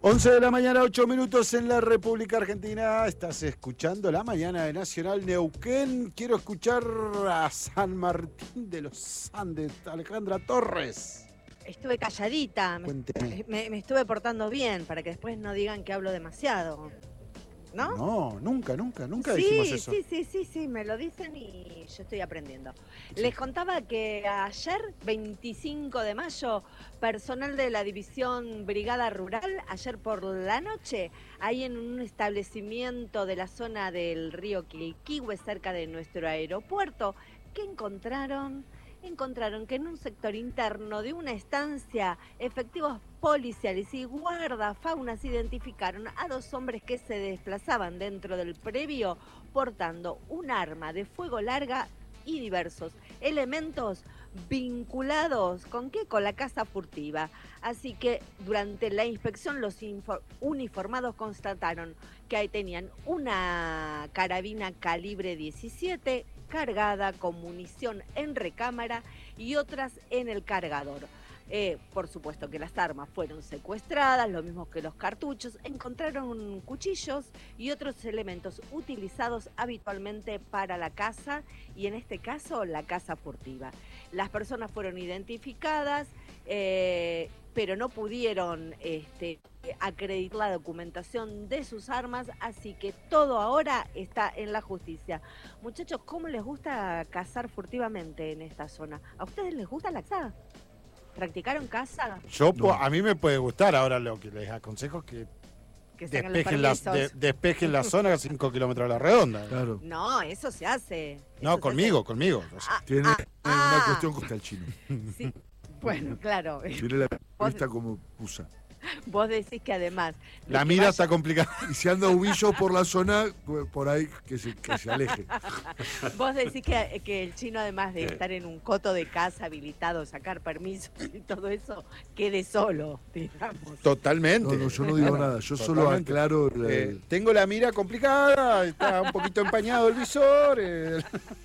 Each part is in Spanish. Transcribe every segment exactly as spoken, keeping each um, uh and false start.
once de la mañana, ocho minutos en la República Argentina. Estás escuchando La Mañana de Nacional Neuquén. Quiero escuchar a San Martín de los Andes, Alejandra Torres. Estuve calladita, me, me, me estuve portando bien para que después no digan que hablo demasiado. ¿No? No, nunca, nunca, nunca sí, dijimos eso. Sí, sí, sí, sí, me lo dicen y yo estoy aprendiendo. Sí. Les contaba que ayer, veinticinco de mayo, personal de la División Brigada Rural, ayer por la noche, ahí en un establecimiento de la zona del río Quilquihue, cerca de nuestro aeropuerto, ¿qué encontraron? Encontraron que en un sector interno de una estancia, efectivos policiales y guardafaunas identificaron a dos hombres que se desplazaban dentro del predio portando un arma de fuego larga y diversos elementos vinculados ¿con qué? Con la caza furtiva. Así que durante la inspección los uniformados constataron que ahí tenían una carabina calibre diecisiete cargada con munición en recámara y otras en el cargador. Eh, por supuesto que las armas fueron secuestradas, lo mismo que los cartuchos. Encontraron cuchillos y otros elementos utilizados habitualmente para la caza y en este caso la caza furtiva. Las personas fueron identificadas, eh, pero no pudieron este, acreditar la documentación de sus armas, así que todo ahora está en la justicia. Muchachos, ¿cómo les gusta cazar furtivamente en esta zona? ¿A ustedes les gusta la caza? ¿Practicaron caza? Yo, no. A mí me puede gustar, ahora lo que les aconsejo es que, que despejen, la, de, despejen la zona a cinco kilómetros a la redonda. Claro. No, eso se hace. No, eso conmigo, hace. conmigo. O sea, ah, tiene ah, una ah, cuestión contra el chino. Sí, bueno, claro. Tiene la vista como pusa. Vos decís que además... La mira vaya... está complicada. Y si anda Ubillo por la zona, por ahí que se, que se aleje. Vos decís que, que el chino, además de estar en un coto de casa habilitado, sacar permisos y todo eso, quede solo, digamos. Totalmente. No, no, yo no digo nada. Yo solo aclaro... La... Eh, tengo la mira complicada, está un poquito empañado el visor. Eh.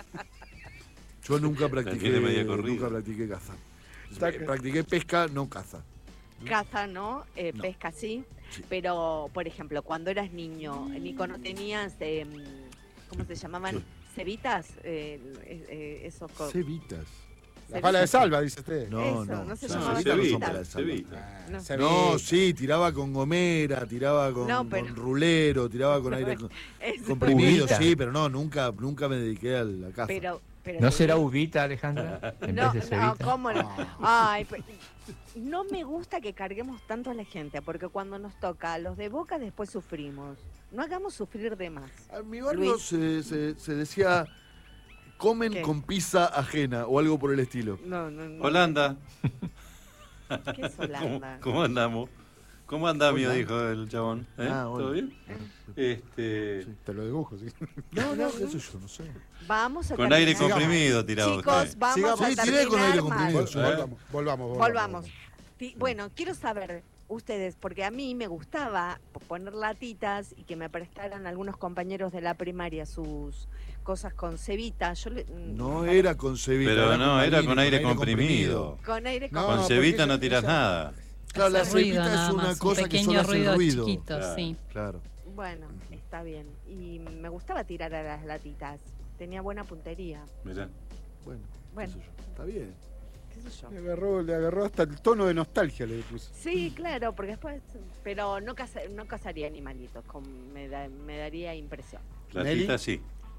Yo nunca practiqué, nunca practiqué caza. Practiqué pesca, no caza. Caza, ¿no? Eh, no. Pesca, sí. sí. Pero, por ejemplo, cuando eras niño, Nico, ¿no tenías, eh, ¿cómo se llamaban? Sí. ¿Cevitas? Eh, eh, esos ¿Cevitas? La pala de salva, dice usted. No, Eso, no. no se no, llamaba cevitas. Cevita. No. no, sí, tiraba con gomera, tiraba con, no, pero... con rulero, tiraba con aire con, comprimido, sí, pero no, nunca, nunca me dediqué a la caza. Pero, pero ¿No será uvita, Alejandra? En no, vez de no, ¿cómo no? Ay, pero, no me gusta que carguemos tanto a la gente, porque cuando nos toca a los de Boca después sufrimos. No hagamos sufrir de más. A mi barrio se, se, se decía, comen ¿Qué? Con pizza ajena o algo por el estilo. No, no, no. Holanda. ¿Qué es Holanda? ¿Cómo, cómo andamos? ¿Cómo andamio? Dijo el chabón. ¿Eh? Ah, ¿todo bien? ¿Eh? Este... Sí, te lo dibujo, sí. No, no, eso yo no sé. Vamos a Con terminar. aire comprimido tiraba Chicos, usted. vamos Sigamos. a Sí, terminar tiré con aire comprimido. mal. Volvamos, volvamos. Volvamos. Sí, bueno, quiero saber ustedes, porque a mí me gustaba poner latitas y que me prestaran algunos compañeros de la primaria sus cosas con cebita. Yo le, no era con cebita. Pero era no, con era aire, con aire con aire comprimido. comprimido. Con aire no, comprimido. con cebita no tiras esa... nada. Claro, la ruido, cebita es una más, cosa un que solo hace ruido ruido. Chiquito, claro, sí. Claro. Bueno, está bien. Y me gustaba tirar a las latitas. Tenía buena puntería. Mirá. Bueno, bueno. Está bien. ¿Qué sé yo? Le agarró, le agarró hasta el tono de nostalgia, le puso. Sí, claro, porque después... Pero no, caza, no cazaría animalitos, con, me, da, me daría impresión. Latita sí.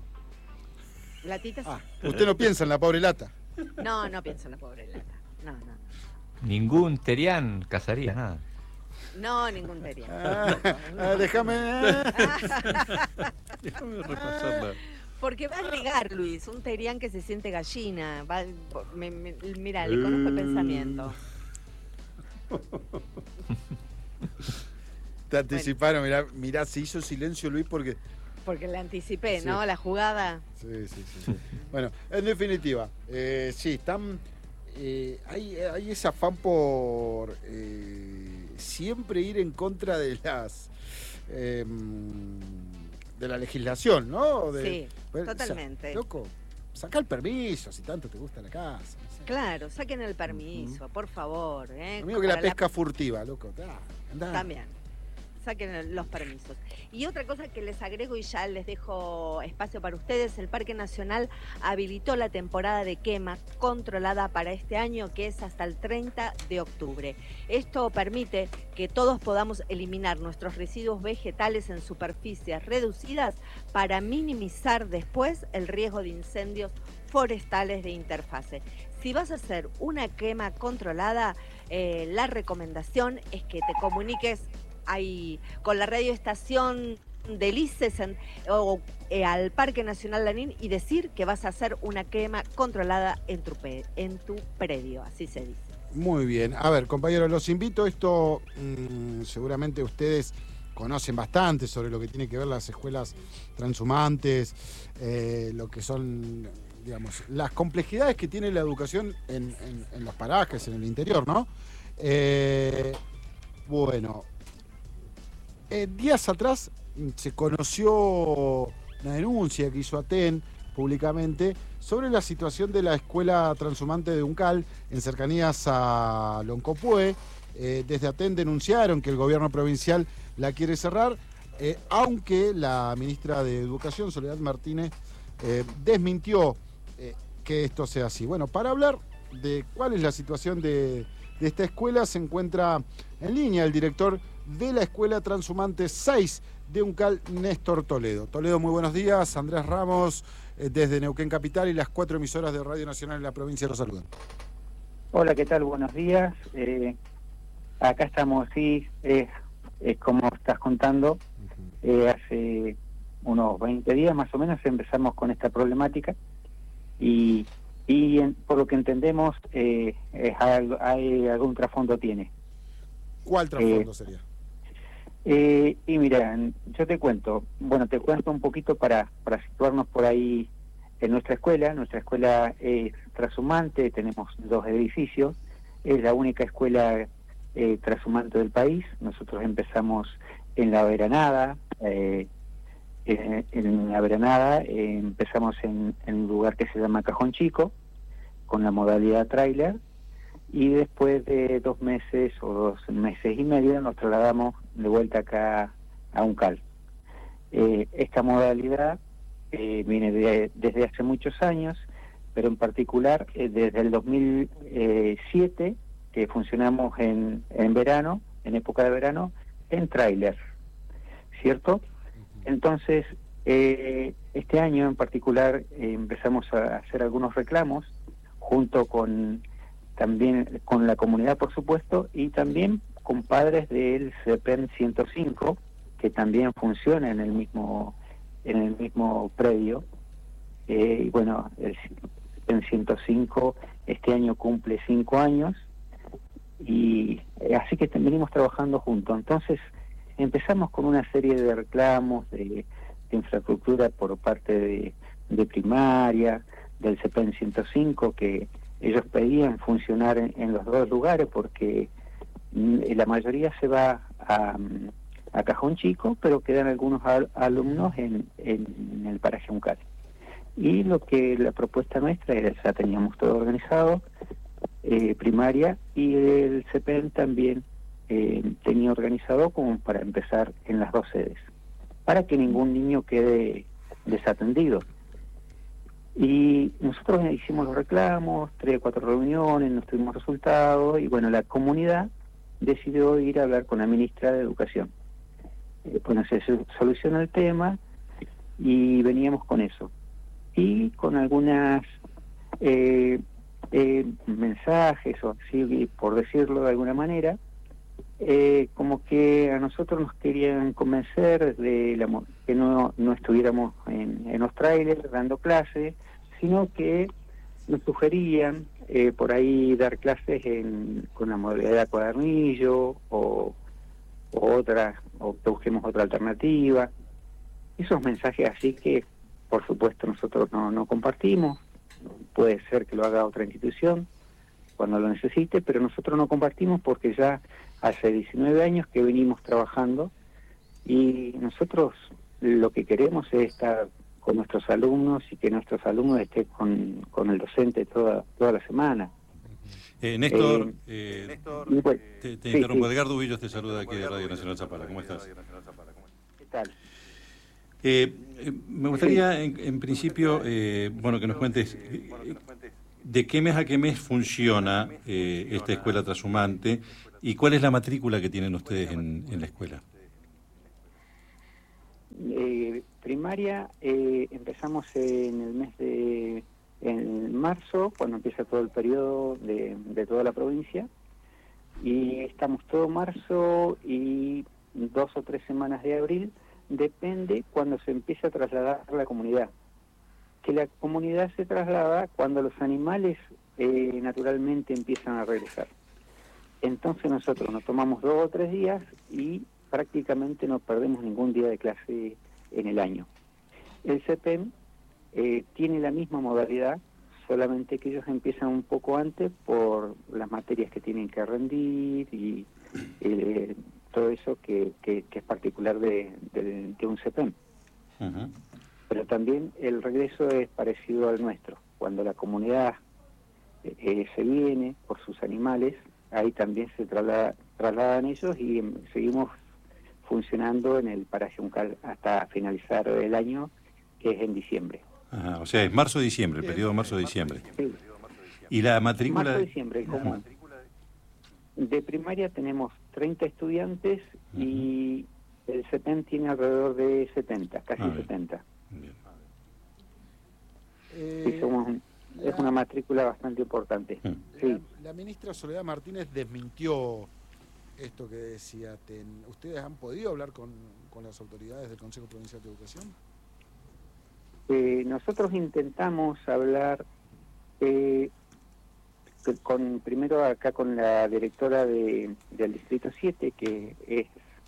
Latitas ah, sí. ¿Usted no piensa en la pobre lata? No, no pienso en la pobre lata. No, no. Ningún terián cazaría nada. No, ningún terián. Ah, ah, déjame... Déjame repasarla. Porque va a agregar, Luis, un terián que se siente gallina. Va, me, me, mira, le conozco el pensamiento. Te anticiparon, bueno. mirá, mirá, se hizo silencio Luis porque... Porque le anticipé, sí. ¿no? La jugada. Sí, sí, sí. sí. Bueno, en definitiva, eh, sí, están... Eh, hay, hay ese afán por eh, siempre ir en contra de las... Eh, de la legislación, ¿no? De, sí, bueno, totalmente. Sa loco, saca el permiso si tanto te gusta la casa. No sé. Claro, saquen el permiso, uh -huh. por favor. ¿eh? Amigo que la pesca la... furtiva, loco. Ah, andá. También. saquen los permisos. Y otra cosa que les agrego y ya les dejo espacio para ustedes, el Parque Nacional habilitó la temporada de quema controlada para este año, que es hasta el treinta de octubre. Esto permite que todos podamos eliminar nuestros residuos vegetales en superficies reducidas para minimizar después el riesgo de incendios forestales de interfase. Si vas a hacer una quema controlada, eh, la recomendación es que te comuniques ahí con la radioestación del I C E S en, o eh, al Parque Nacional Lanín y decir que vas a hacer una quema controlada en tu, en tu predio, así se dice. Muy bien. A ver, compañeros, los invito. Esto mmm, seguramente ustedes conocen bastante sobre lo que tiene que ver las escuelas transhumantes, eh, lo que son, digamos, las complejidades que tiene la educación en, en, en los parajes, en el interior, ¿no? Eh, bueno, eh, días atrás se conoció una denuncia que hizo Aten públicamente sobre la situación de la escuela transhumante de Uncal en cercanías a Loncopué. Eh, desde Aten denunciaron que el gobierno provincial la quiere cerrar, eh, aunque la ministra de Educación, Soledad Martínez, eh, desmintió eh, que esto sea así. Bueno, para hablar de cuál es la situación de, de esta escuela, se encuentra en línea el director de la Escuela Transhumante seis de Uncal, Néstor Toledo. Toledo, muy buenos días. Andrés Ramos, eh, desde Neuquén Capital, y las cuatro emisoras de Radio Nacional en la provincia los saludan. Hola, ¿qué tal? Buenos días. Eh, acá estamos, sí, eh, es como estás contando. Eh, hace unos veinte días más o menos empezamos con esta problemática y, y en, por lo que entendemos, eh, es algo, hay algún trasfondo tiene. ¿Cuál trasfondo eh, sería? Eh, y mira, yo te cuento, bueno, te cuento un poquito para, para situarnos por ahí en nuestra escuela. Nuestra escuela es transhumante, tenemos dos edificios, es la única escuela eh, transhumante del país. Nosotros empezamos en La Veranada, eh, en, en La Veranada eh, empezamos en, en un lugar que se llama Cajón Chico, con la modalidad tráiler, y después de dos meses o dos meses y medio nos trasladamos de vuelta acá a Uncal. Eh, esta modalidad eh, viene de, desde hace muchos años, pero en particular eh, desde el dos mil siete, que funcionamos en, en verano, en época de verano, en tráiler, ¿cierto? Entonces, eh, este año en particular eh, empezamos a hacer algunos reclamos, junto con también con la comunidad, por supuesto, y también con padres del CEPEN ciento cinco, que también funciona en el mismo en el mismo predio. Eh, y bueno, el CEPEN ciento cinco este año cumple cinco años, y eh, así que venimos trabajando juntos. Entonces empezamos con una serie de reclamos de, de infraestructura por parte de, de primaria, del CEPEN ciento cinco, que ellos pedían funcionar en, en los dos lugares porque mm, la mayoría se va a, a Cajón Chico, pero quedan algunos al, alumnos en, en el paraje Uncal. Y lo que la propuesta nuestra era, ya teníamos todo organizado, eh, primaria, y el CEPEN también eh, tenía organizado como para empezar en las dos sedes, para que ningún niño quede desatendido. Y nosotros hicimos los reclamos, tres o cuatro reuniones, no tuvimos resultados, y bueno, la comunidad decidió ir a hablar con la ministra de Educación. Eh, bueno, se soluciona el tema y veníamos con eso. Y con algunas eh, eh, mensajes, o así por decirlo de alguna manera, eh, como que a nosotros nos querían convencer de la, que no, no estuviéramos en, en los trailers dando clases, sino que nos sugerían eh, por ahí dar clases en, con la modalidad cuadernillo o, o otra, o que busquemos otra alternativa. Esos mensajes así que, por supuesto, nosotros no, no compartimos. Puede ser que lo haga otra institución cuando lo necesite, pero nosotros no compartimos porque ya hace diecinueve años que venimos trabajando, y nosotros lo que queremos es estar con nuestros alumnos y que nuestros alumnos estén con, con el docente toda, toda la semana. Eh, Néstor, eh, Néstor bueno, te, te sí, interrumpo. Sí. Edgardo Villos te saluda aquí de Radio Nacional Zapala. ¿Cómo estás? ¿Qué tal? Eh, eh, me gustaría, sí. en, en principio, eh, bueno, que nos cuentes eh, de qué mes a qué mes funciona eh, esta escuela trashumante y cuál es la matrícula que tienen ustedes en, en la escuela. Eh, primaria, eh, empezamos en el mes de en marzo, cuando empieza todo el periodo de, de toda la provincia, y estamos todo marzo y dos o tres semanas de abril, depende cuando se empieza a trasladar la comunidad. Que la comunidad se traslada cuando los animales eh, naturalmente empiezan a regresar. Entonces nosotros nos tomamos dos o tres días y prácticamente no perdemos ningún día de clase en el año. El C P E M eh, tiene la misma modalidad, solamente que ellos empiezan un poco antes por las materias que tienen que rendir y eh, todo eso que, que, que es particular de, de, de un C P E M. Uh-huh. Pero también el regreso es parecido al nuestro. Cuando la comunidad eh, se viene por sus animales, ahí también se traslada, trasladan ellos y seguimos funcionando en el paraje Uncal hasta finalizar el año, que es en diciembre. Ajá, o sea, es marzo-diciembre, el periodo marzo-diciembre. Sí. ¿Y la matrícula? Marzo-diciembre, como de primaria tenemos treinta estudiantes uh-huh. y el C P E M tiene alrededor de setenta, casi ah, setenta. Bien. Eh, sí, somos, la, es una matrícula bastante importante. La, sí. la ministra Soledad Martínez desmintió esto que decía. Ten, ¿Ustedes han podido hablar con, con las autoridades del Consejo Provincial de Educación? Eh, nosotros intentamos hablar eh, con primero acá con la directora de, del Distrito siete, que es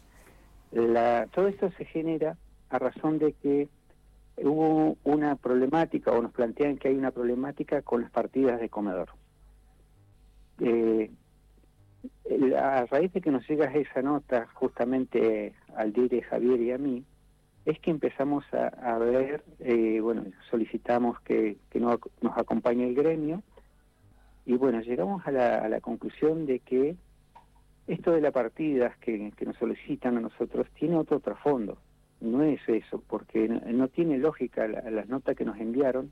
la, todo esto se genera a razón de que hubo una problemática, o nos plantean que hay una problemática con las partidas de comedor. Eh, a raíz de que nos llega esa nota justamente al dire Javier y a mí, es que empezamos a, a ver, eh, bueno, solicitamos que, que no, nos acompañe el gremio, y bueno, llegamos a la, a la conclusión de que esto de las partidas que, que nos solicitan a nosotros tiene otro trasfondo. No es eso, porque no, no tiene lógica la, las notas que nos enviaron,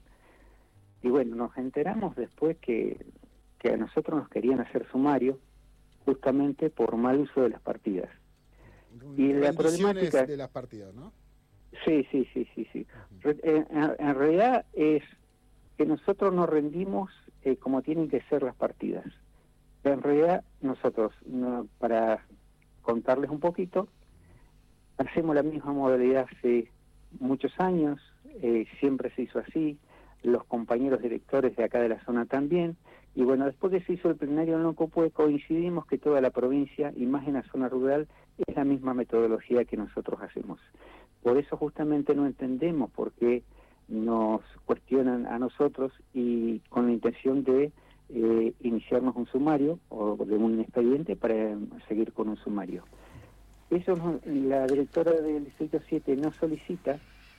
y bueno, nos enteramos después que, que a nosotros nos querían hacer sumario justamente por mal uso de las partidas. Y la problemática de las partidas, ¿no? Sí, sí, sí, sí, sí. Uh-huh. En, en realidad es que nosotros nos rendimos eh, como tienen que ser las partidas. En realidad nosotros, no, para contarles un poquito, hacemos la misma modalidad hace muchos años, eh, siempre se hizo así, los compañeros directores de acá de la zona también, y bueno, después que se hizo el plenario en Loncopué, coincidimos que toda la provincia, y más en la zona rural, es la misma metodología que nosotros hacemos. Por eso justamente no entendemos por qué nos cuestionan a nosotros y con la intención de eh, iniciarnos un sumario o de un expediente para seguir con un sumario. Eso no, la directora del Distrito siete nos solicita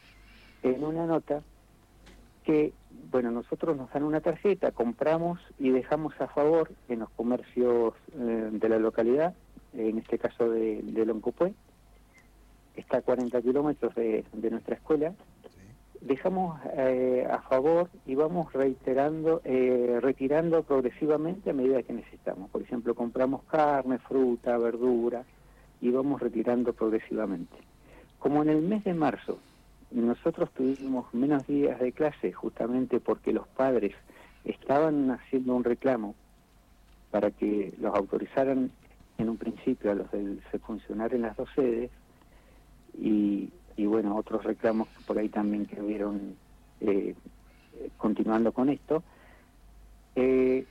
en una nota que, bueno, nosotros nos dan una tarjeta, compramos y dejamos a favor en los comercios eh, de la localidad, en este caso de, de Loncopué, está a cuarenta kilómetros de, de nuestra escuela, dejamos eh, a favor y vamos reiterando, eh, retirando progresivamente a medida que necesitamos. Por ejemplo, compramos carne, fruta, verdura, y vamos retirando progresivamente. Como en el mes de marzo nosotros tuvimos menos días de clase justamente porque los padres estaban haciendo un reclamo para que los autorizaran en un principio a los de funcionar en las dos sedes, y, y bueno, otros reclamos por ahí también que hubieron eh, continuando con esto, eh,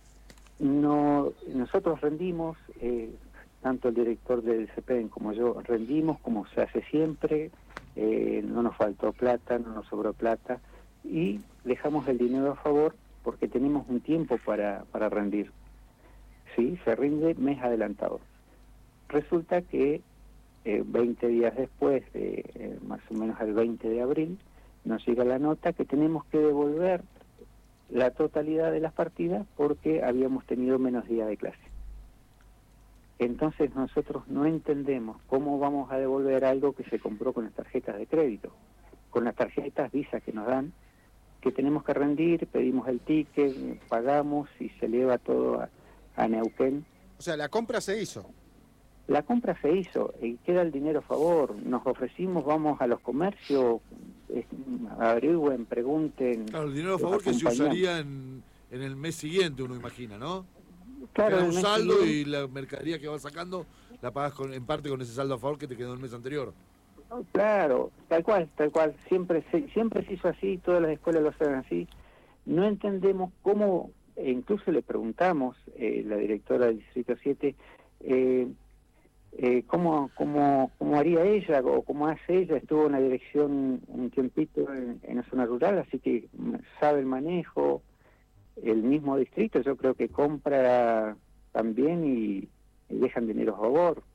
no nosotros rendimos, eh, tanto el director del C P E M como yo rendimos como se hace siempre, eh, no nos faltó plata, no nos sobró plata, y dejamos el dinero a favor porque tenemos un tiempo para, para rendir. Sí, se rinde mes adelantado. Resulta que eh, veinte días después, de, eh, más o menos el veinte de abril, nos llega la nota que tenemos que devolver la totalidad de las partidas porque habíamos tenido menos días de clase. Entonces nosotros no entendemos cómo vamos a devolver algo que se compró con las tarjetas de crédito, con las tarjetas Visa que nos dan, que tenemos que rendir, pedimos el ticket, pagamos y se eleva todo a, a Neuquén. O sea, la compra se hizo. La compra se hizo y queda el dinero a favor. Nos ofrecimos, vamos a los comercios, eh, averigüen, pregunten. Claro, el dinero a favor que se usaría en, en el mes siguiente, uno imagina, ¿no? Claro, queda un saldo siguiente, y la mercadería que vas sacando la pagas con, en parte con ese saldo a favor que te quedó el mes anterior. Claro, tal cual, tal cual. Siempre se, siempre se hizo así, todas las escuelas lo hacen así. No entendemos cómo, e incluso le preguntamos, eh, la directora del Distrito siete, eh, Eh, ¿cómo, cómo, cómo haría ella o cómo hace ella? Estuvo en la dirección un tiempito en, en la zona rural, así que sabe el manejo. El mismo distrito yo creo que compra también y, y dejan dinero a favor.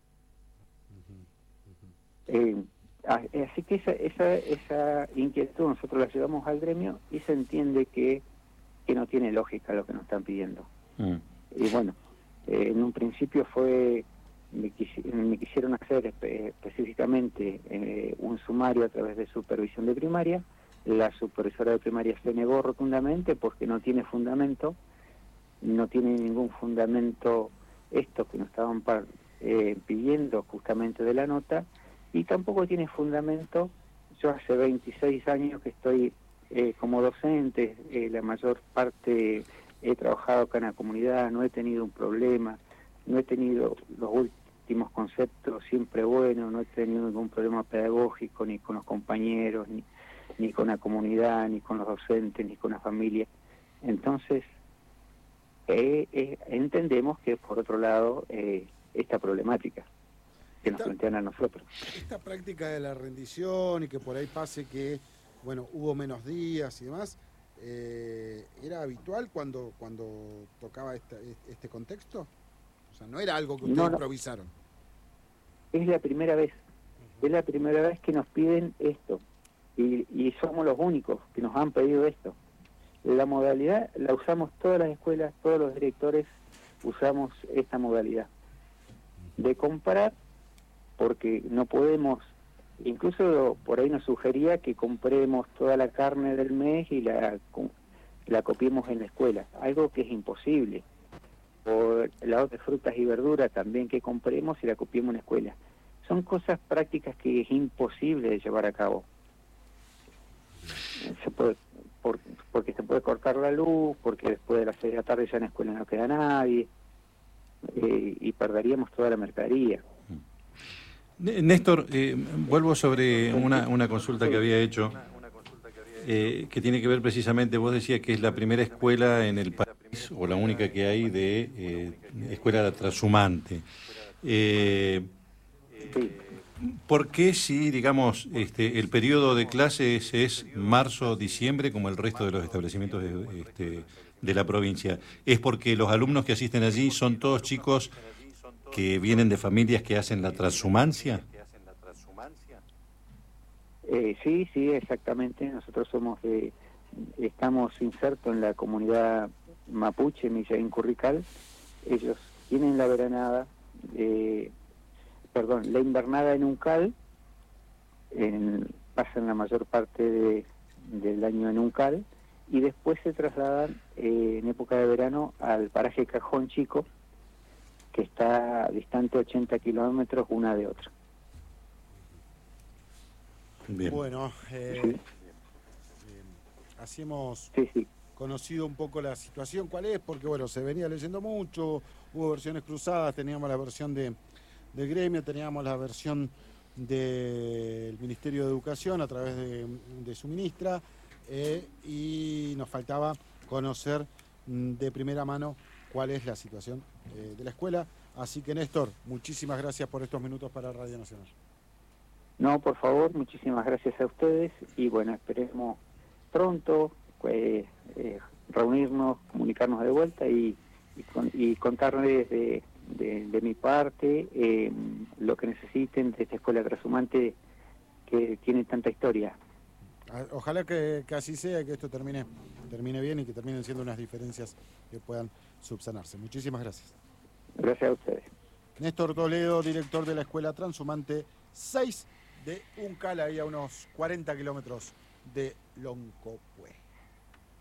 Eh, así que esa, esa, esa inquietud nosotros la llevamos al gremio y se entiende que, que no tiene lógica lo que nos están pidiendo. Mm. Y bueno, eh, en un principio fue... Me, quis, me quisieron hacer espe específicamente eh, un sumario a través de supervisión de primaria. La supervisora de primaria se negó rotundamente porque no tiene fundamento, no tiene ningún fundamento esto que nos estaban par, eh, pidiendo justamente de la nota, y tampoco tiene fundamento. Yo hace veintiséis años que estoy eh, como docente, eh, la mayor parte he trabajado acá en la comunidad, no he tenido un problema, no he tenido los últimos conceptos siempre buenos, no he tenido ningún problema pedagógico, ni con los compañeros, ni, ni con la comunidad, ni con los docentes, ni con la familia. Entonces, eh, eh, entendemos que, por otro lado, eh, esta problemática que nos esta, plantean a nosotros. Esta práctica de la rendición y que por ahí pase que, bueno, hubo menos días y demás, eh, ¿era habitual cuando, cuando tocaba esta, este contexto? O sea, no era algo que ustedes no, no. improvisaron. Es la primera vez. Es la primera vez que nos piden esto. Y, y somos los únicos que nos han pedido esto. La modalidad la usamos todas las escuelas, todos los directores usamos esta modalidad. De comprar, porque no podemos, incluso por ahí nos sugería que compremos toda la carne del mes y la, la copiemos en la escuela. Algo que es imposible. O la otra frutas y verduras también que compremos y la copiemos en la escuela. Son cosas prácticas que es imposible de llevar a cabo. Se puede, por, porque se puede cortar la luz, porque después de las seis de la tarde ya en la escuela no queda nadie, eh, y perderíamos toda la mercadería. Néstor, eh, vuelvo sobre una, una consulta que había hecho, eh, que tiene que ver precisamente, vos decías que es la primera escuela en el país, o la única que hay de eh, escuela transhumante. Eh, sí. ¿Por qué si, digamos, este, el periodo de clases es marzo-diciembre como el resto de los establecimientos de, este, de la provincia? ¿Es porque los alumnos que asisten allí son todos chicos que vienen de familias que hacen la transhumancia? Eh, sí, sí, exactamente. Nosotros somos de, estamos insertos en la comunidad mapuche, Millaín Currical. Ellos tienen la veranada, eh, perdón, la invernada en Uncal, en, pasan la mayor parte de, del año en Uncal, y después se trasladan eh, en época de verano al paraje Cajón Chico, que está distante ochenta kilómetros una de otra. Bien. Bueno, eh, sí. eh, así hemos sí, sí. conocido un poco la situación, cuál es, porque bueno, se venía leyendo mucho, hubo versiones cruzadas, teníamos la versión de del gremio, teníamos la versión del Ministerio de Educación a través de, de su ministra, eh, y nos faltaba conocer de primera mano cuál es la situación eh, de la escuela. Así que, Néstor, muchísimas gracias por estos minutos para Radio Nacional. No, por favor, muchísimas gracias a ustedes y bueno, esperemos pronto pues, eh, reunirnos, comunicarnos de vuelta y, y, con, y contarles de, de, de mi parte eh, lo que necesiten de esta escuela transhumante que tiene tanta historia. Ojalá que, que así sea, que esto termine, termine bien y que terminen siendo unas diferencias que puedan subsanarse. Muchísimas gracias. Gracias a ustedes. Néstor Toledo, director de la Escuela Transhumante seis de Uncal, ahí a unos cuarenta kilómetros de Loncopué.